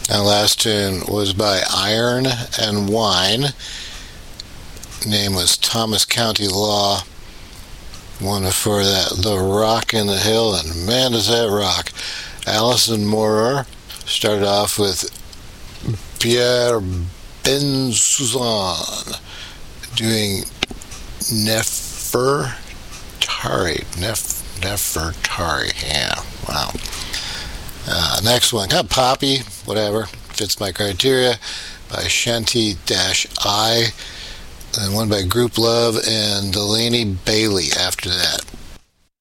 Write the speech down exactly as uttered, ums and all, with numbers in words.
And the last tune was by Iron and Wine. Name was Thomas County Law. One for that, The Rock in the Hill, and man does that rock. Alison Morer started off with Pierre Benzuzan doing Nefertari. Nef, Nefertari, yeah, wow. Uh, next one, kind of poppy, whatever, fits my criteria, by Shanti-I. And one by Group Love and Delaney Bailey after that.